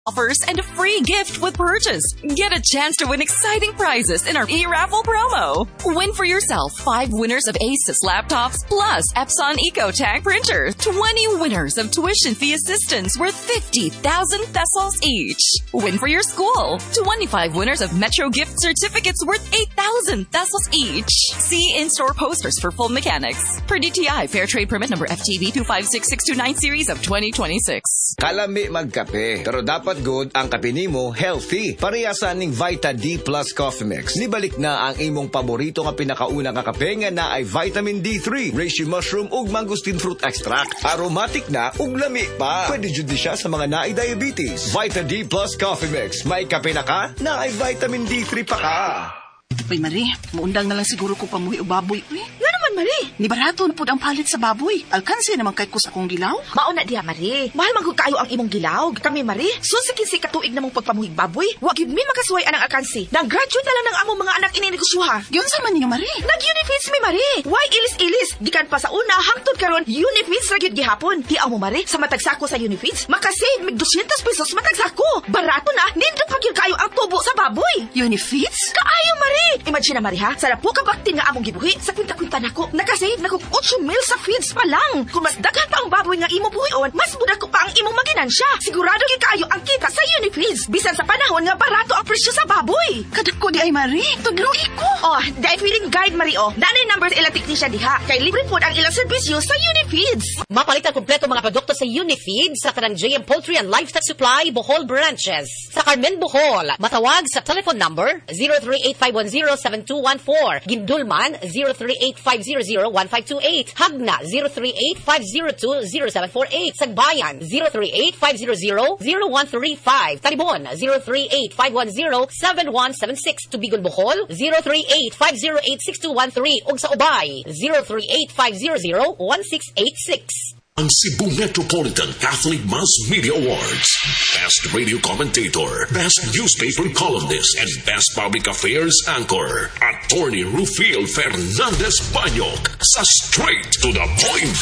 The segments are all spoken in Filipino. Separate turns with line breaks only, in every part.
offers and a free gift with purchase. Get a chance to win exciting prizes in our e-raffle promo. Win for yourself 5 winners of Asus laptops plus Epson EcoTank printer. 20 winners of tuition fee assistance worth 50,000 pesos each. Win for your school 25 winners of Metro gift certificates worth 8,000 pesos each. See in-store posters for full mechanics. Per DTI Fair Trade Permit number FTB 256629 series of 2026.
Kalami magkape, pero dapat good ang kape nimo healthy. Parehasan ning Vita D Plus Coffee Mix. Nibalik na ang imong paborito nga pinakauna nga kape nga na ay vitamin D3, reishi mushroom ug mangosteen fruit extract. Aromatic na ug lami pa. Pwede jud siya sa mga naay diabetes. Vita D Plus Coffee Mix. May kape na ka, na ay vitamin D3 pa ka.
Uy, Marie, muundang na lang siguro ko pamuhi o baboy. Uy,
nga naman, Marie.
Ni barato na po ang palit sa baboy. Alkansi naman kay kus akong gilaw.
Mauna diha, Marie. Mahal man kayo ang imong gilaw. Kami, Marie, susikin si katuig namong pagpamuhig baboy. Wag yun min makasuway anang alkansi. Nag-graduate na lang ng among mga anak ininegosyoha.
Yun sa man ninyo, Marie.
Nag-unifeeds mi, Marie. Why ilis-ilis? Gikan pa sa una, hangtod karon unifeeds ra gyud gihapon. Di mo, Marie, sa matagsako sa unifeeds, makasave mig 200 pesos matagsako. Barato na, nindot pa gyud kayo ang tubo sa baboy.
Unifeeds?
Kaayo, Marie. Imagine na, Marie, ha? Sa po ka baktin nga among gibuhi, sa kwinta-kwinta nako, nakasave na kong 8 mil sa feeds pa lang. Kung mas daghan pa ang baboy nga imo buhion, mas budak ko pa ang imong maginansya. Sigurado gyud kayo ang kita sa Unifeeds. Bisan sa panahon nga barato ang presyo sa baboy.
Kadak ko di ay, Marie. Tudlugi ko.
Oh, dahil feeding guide, Marie, oh. Nanay number ilang teknisya diha. Kay libre po ang ilang serbisyo sa Unifeeds.
Mapalitan kompleto mga produkto sa Unifeeds sa kanang JM Poultry and Livestock Supply, Bohol Branches. Sa Carmen, Bohol, matawag sa telephone number 0385107214. Gindulman 0385001528. Hagna 0385020748. Sagbayan 0385000135. Talibon 0385107176. Tubigon, Bohol 0385086213. ug sa Ubay 0385001686.
Ang Cebu Metropolitan Catholic Mass Media Awards. Best Radio Commentator, Best Newspaper Columnist, and Best Public Affairs Anchor. Attorney Rufil Fernandez Banyok sa Straight to the Point.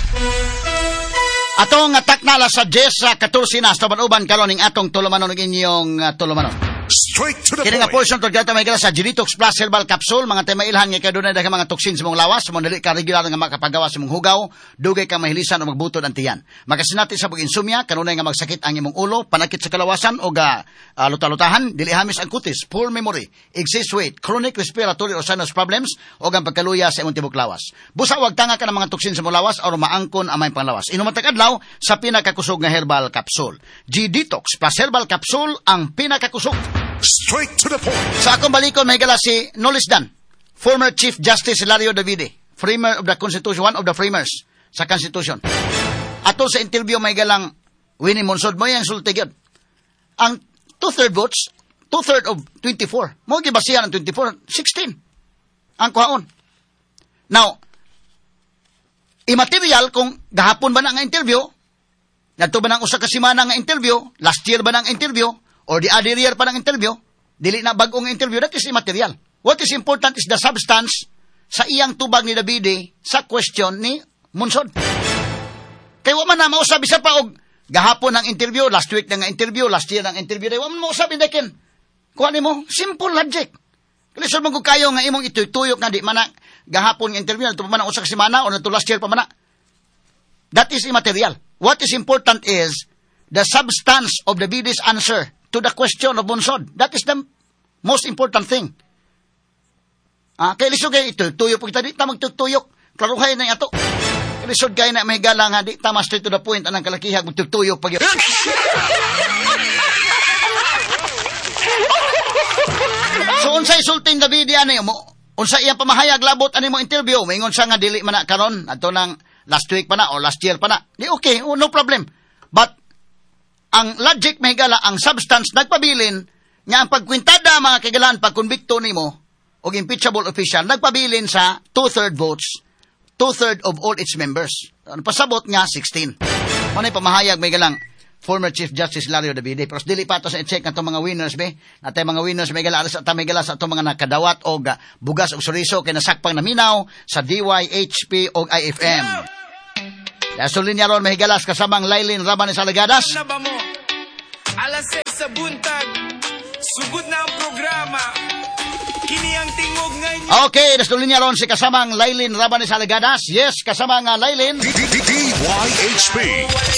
Atong taknala sa 10 sa 14 na sa uban karon ning atong tulumanon ng inyong tulumanon.
Straight to the
Kini nga
point.
portion to gata may sa Genitox Plus Herbal Capsule, mga temailhan nga kadunay daghang mga toxins sa mong lawas, mo dili ka regular nga makapagawa sa mong hugaw, dugay ka mahilisan o magbutod ang tiyan. Magasinati sa pag-insomnia, kanunay nga magsakit ang imong ulo, panakit sa kalawasan o luta-lutahan, dili hamis ang kutis, poor memory, excess weight, chronic respiratory or sinus problems o ang pagkaluya sa imong tibok lawas. Busa wag tanga ka ng mga toxins sa mong lawas o maangkon ang may panglawas. Inuman adlaw sa pinakakusog nga herbal capsule. G-Detox Plus Herbal Capsule ang pinakakusog.
Straight to the point.
Sa akong balikon, may gala si Nolisdan, former Chief Justice Hilario Davide, framer of the Constitution, one of the framers sa Constitution. Ato sa interview, may galang Winnie Monsod, mo yung sulti yun. Ang 2/3 votes, 2/3 of 24. Mo gibasihan ang 24, 16. Ang kuhaon. Now, immaterial kung gahapon ba na nga interview, nadto ba nang usa ka semana nga interview, last year ba nang interview, or the other year pa ng interview, dili na bagong interview, that is immaterial. What is important is the substance sa iyang tubag ni Davide sa question ni Monsod. Kaya waman na mausabi sa pa og gahapon ng interview, last week na nga interview, last year ng interview, waman mausabi na kin. Kuha ni mo, simple logic. Kalisod mo kayo nga imong ituyok na di man na gahapon ng interview, nato pa man ang usa ka semana, o nato last year pa man na. That is immaterial. What is important is the substance of Davide's answer to the question of Monsod. That is the most important thing. Kaya lisod kayo, tuyok po kita, di ta magtuyok. Klaruhay na ato. Kaya lisod kayo na may galang, di ta straight to the point, anang kalakihag, magtuyok pag yun. So, unsay sulting Davide, ano mo? Unsa iyang pamahayag, labot, ano mo interview, may unsa nga dili man na karon, ato nang last week pa na, o last year pa na. Di okay, no problem. But, ang logic may gala, ang substance nagpabilin nga ang pagkwintada mga kagalan pagkonbikto nimo o impeachable official nagpabilin sa 2/3 votes, 2/3 of all its members. Ang pasabot nga 16. Manay pamahayag may galang former Chief Justice Hilario Davide. Pero dili pa to sa i-check nato mga winners be. Natay mga winners may gala sa may gala sa ato mga nakadawat og bugas og suriso kay nasakpang naminaw sa DYHP og IFM. Gasolina ron mahigalas kasamang Lailin Rabanes Alagadas.
Alas 6 sa buntag, sugod na ang programa. Kini ang tingog ngayon.
Okay, nastulin niya ron si kasamang Lailin Rabanes Alagadas. Yes, kasamang Lailin.
DYHP